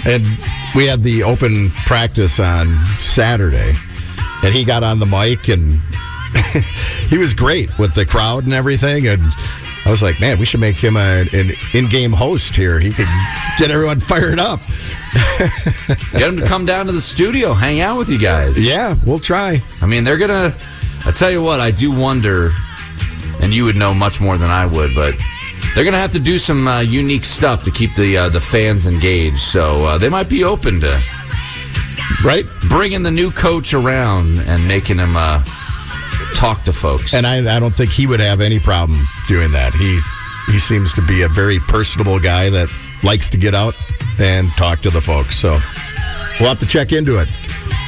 And we had the open practice on Saturday, and he got on the mic, and he was great with the crowd and everything. And I was like, man, we should make him an in-game host here. He could get everyone fired up. Get him to come down to the studio, hang out with you guys. Yeah, we'll try. I mean, they're going to... I tell you what, I do wonder, and you would know much more than I would, but they're going to have to do some unique stuff to keep the fans engaged. So they might be open to bringing the new coach around and making him talk to folks. And I don't think he would have any problem doing that. He seems to be a very personable guy that likes to get out and talk to the folks. So we'll have to check into it.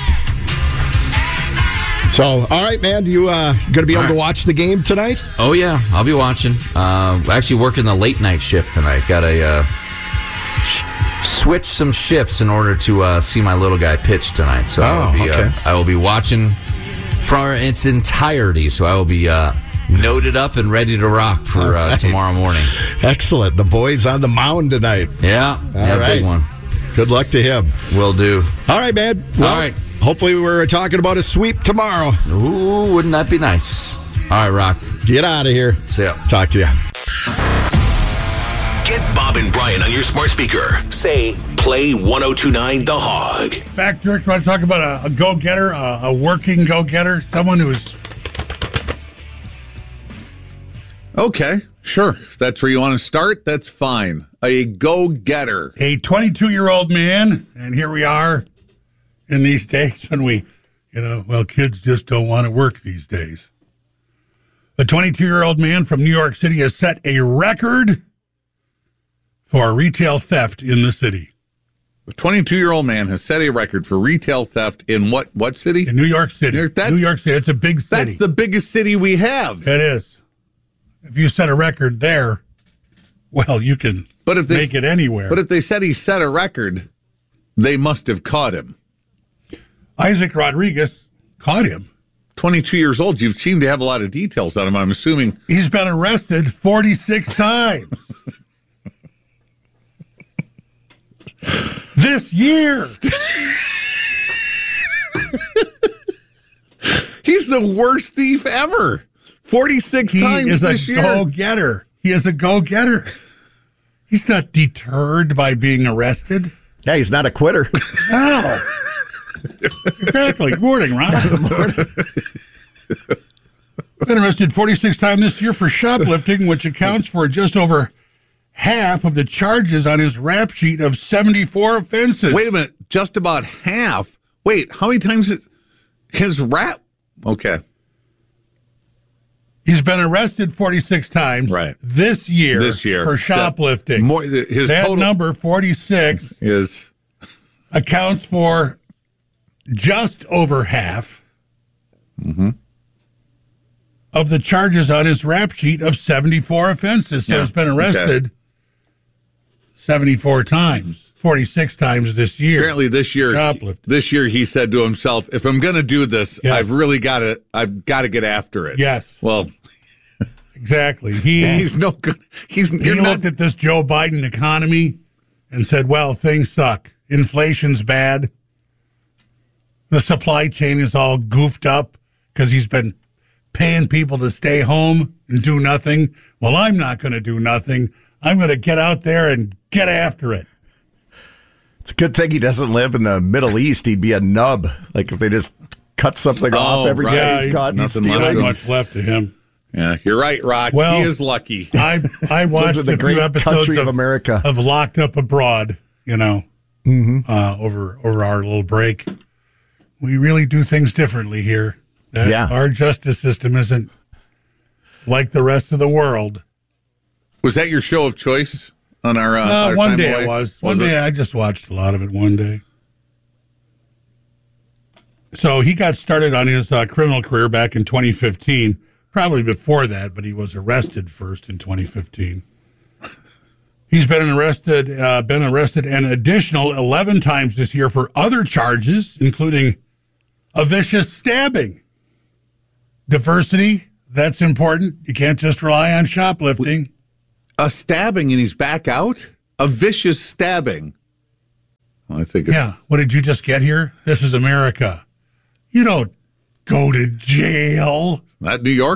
So, all right, man, you going to be able to watch the game tonight? Oh, yeah, I'll be watching. Actually working the late night shift tonight. Got to switch some shifts in order to see my little guy pitch tonight. So I will be watching for its entirety. So I will be noted up and ready to rock for tomorrow morning. Excellent. The boy's on the mound tonight. Yeah, big one. Good luck to him. Will do. All right, man. Well, all right. Hopefully we're talking about a sweep tomorrow. Ooh, wouldn't that be nice? All right, Rock. Get out of here. See ya. Talk to you. Get Bob and Brian on your smart speaker. Say, play 102.9 The Hog. Back, Dirk, want to talk about a go-getter, a working go-getter, someone who's... Okay, sure. If that's where you want to start, that's fine. A go-getter. A 22-year-old man, and here we are in these days when kids just don't want to work these days. The 22-year-old man from New York City has set a record for retail theft in the city. The 22-year-old man has set a record for retail theft in what city? In New York City. New York City. It's a big city. That's the biggest city we have. It is. If you set a record there, well, you can make it anywhere. But if they said he set a record, they must have caught him. Isaac Rodriguez caught him. 22 years old. You seem to have a lot of details on him. I'm assuming. He's been arrested 46 times. This year. He's the worst thief ever. 46 times this year. He is a go-getter. He is a go-getter. He's not deterred by being arrested. Yeah, he's not a quitter. No. Exactly. Good morning, Ron. Good morning. Been arrested 46 times this year for shoplifting, which accounts for just over half of the charges on his rap sheet of 74 offenses. Wait a minute. Just about half? Wait, how many times is his rap? Okay. He's been arrested 46 times this year for shoplifting. His that total number, 46, accounts for just over half of the charges on his rap sheet of 74 offenses. So he's been arrested 74 times, 46 times this year. Apparently this year he said to himself, if I'm going to do this, I've got to get after it. Yes. Well, exactly. He's no good. He looked at this Joe Biden economy and said, well, things suck. Inflation's bad. The supply chain is all goofed up because he's been paying people to stay home and do nothing. Well, I'm not going to do nothing. I'm going to get out there and get after it. It's a good thing he doesn't live in the Middle East. He'd be a nub. Like if they just cut something off every time he's caught. Nothing much left to him. Yeah, you're right, Rock. Well, he is lucky. I watched a few episodes of America of Locked Up Abroad, over our little break. We really do things differently here. Our justice system isn't like the rest of the world. Was that your show of choice on our one day away? It was. One day I just watched a lot of it one day. So he got started on his criminal career back in 2015. Probably before that, but he was arrested first in 2015. He's been arrested an additional 11 times this year for other charges, including a vicious stabbing. Diversity, that's important. You can't just rely on shoplifting. A stabbing and he's back out? A vicious stabbing. I think. Yeah. What did you just get here? This is America. You don't go to jail. That New York